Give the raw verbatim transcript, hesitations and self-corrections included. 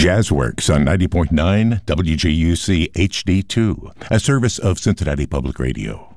Jazzworks on ninety point nine W J U C H D two, a service of Cincinnati Public Radio.